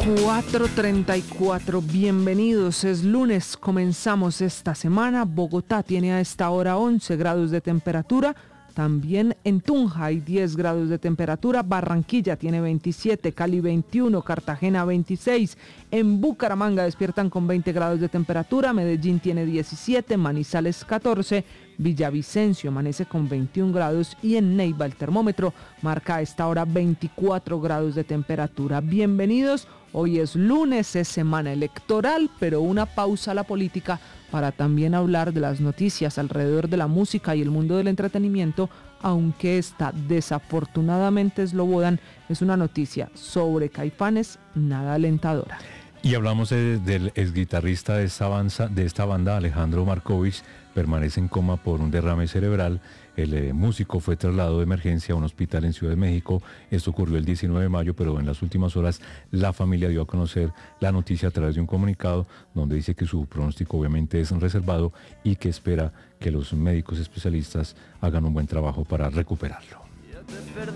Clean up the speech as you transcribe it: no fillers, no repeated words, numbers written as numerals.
4:34, bienvenidos, es lunes, comenzamos esta semana. Bogotá tiene a esta hora 11 grados de temperatura, también en Tunja hay 10 grados de temperatura, Barranquilla tiene 27, Cali 21, Cartagena 26, en Bucaramanga despiertan con 20 grados de temperatura, Medellín tiene 17, Manizales 14, Villavicencio amanece con 21 grados y en Neiva el termómetro marca a esta hora 24 grados de temperatura. Bienvenidos, hoy es lunes, es semana electoral, pero una pausa a la política para también hablar de las noticias alrededor de la música y el mundo del entretenimiento, aunque esta desafortunadamente Slobodan es una noticia sobre Caifanes nada alentadora. Y hablamos del exguitarrista de esta banda, Alejandro Markovich, permanece en coma por un derrame cerebral. El músico fue trasladado de emergencia a un hospital en Ciudad de México. Esto ocurrió el 19 de mayo, pero en las últimas horas la familia dio a conocer la noticia a través de un comunicado donde dice que su pronóstico obviamente es reservado y que espera que los médicos especialistas hagan un buen trabajo para recuperarlo.